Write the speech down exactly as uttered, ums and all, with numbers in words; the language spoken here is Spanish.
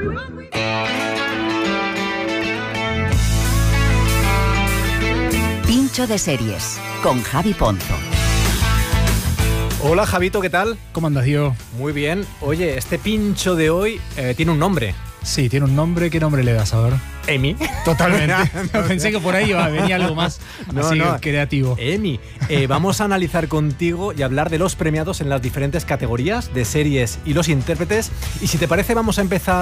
Pincho de series con Javi Ponzo. Hola Javito, ¿qué tal? ¿Cómo andas, Diego? Muy bien. Oye, este pincho de hoy eh, tiene un nombre. Sí, tiene un nombre. ¿Qué nombre le das, a ver? Emi. Totalmente. Pensé que por ahí iba a venir algo más no, así no. creativo. Emi. Eh, vamos a analizar contigo y hablar de los premiados en las diferentes categorías de series y los intérpretes. Y si te parece, vamos a empezar